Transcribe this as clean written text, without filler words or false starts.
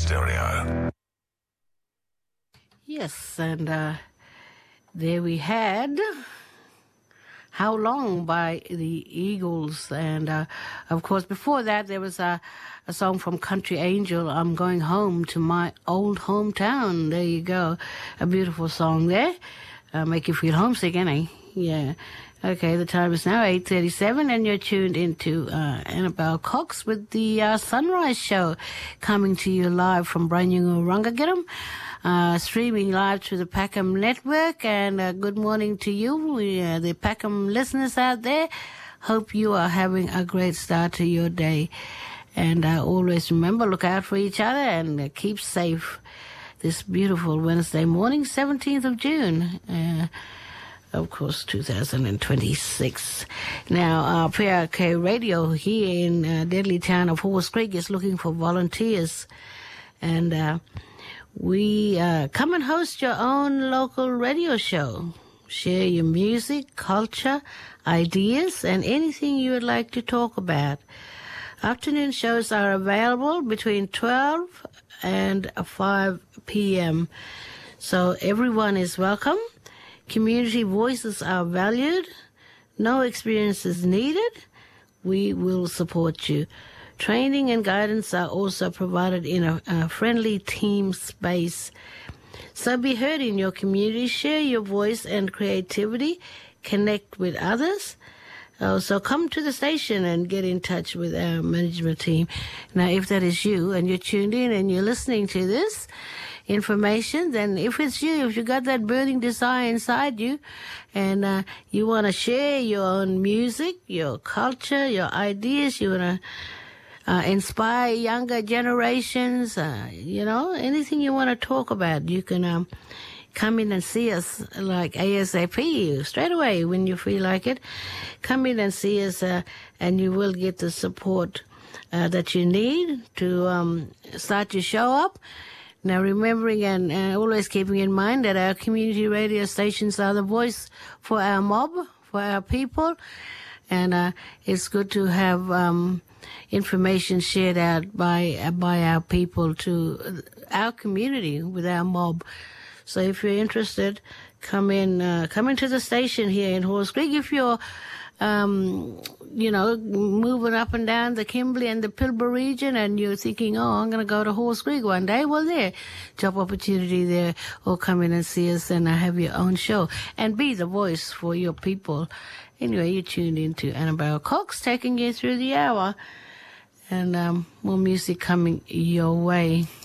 stereo. Yes, and there we had How Long by the Eagles. And, of course, before that, there was a song from Country Angel, I'm Going Home to My Old Hometown. There you go. A beautiful song there. Make you feel homesick, ain't it? Yeah. Okay, the time is now 8:37, and you're tuned into Annabelle Cox with the Sunrise Show, coming to you live from Branyungu-Rungagirum, streaming live through the Packham Network. And good morning to you, the Packham listeners out there. Hope you are having a great start to your day. And always remember, look out for each other and keep safe this beautiful Wednesday morning, 17th of June. Of course, 2026. Now, PRK Radio here in deadly town of Halls Creek is looking for volunteers. And we come and host your own local radio show. Share your music, culture, ideas, and anything you would like to talk about. Afternoon shows are available between 12 and 5 p.m. So everyone is welcome. Community voices are valued. No experience is needed. We will support you. Training and guidance are also provided in a friendly team space. So be heard in your community. Share your voice and creativity. Connect with others. So come to the station and get in touch with our management team. Now, if that is you and you're tuned in and you're listening to this information, then if it's you, if you got that burning desire inside you and you want to share your own music, your culture, your ideas, you want to inspire younger generations, anything you want to talk about, you can come in and see us like ASAP, straight away when you feel like it. Come in and see us and you will get the support that you need to start your show up. Now, remembering and always keeping in mind that our community radio stations are the voice for our mob, for our people, and it's good to have information shared out by our people to our community with our mob. So, if you're interested, come into the station here in Halls Creek. If you're moving up and down the Kimberley and the Pilbara region and you're thinking, I'm going to go to Halls Creek one day, well, there, job opportunity there, or come in and see us and have your own show and be the voice for your people. Anyway, you're tuned into Annabelle Cox, taking you through the hour, and more music coming your way.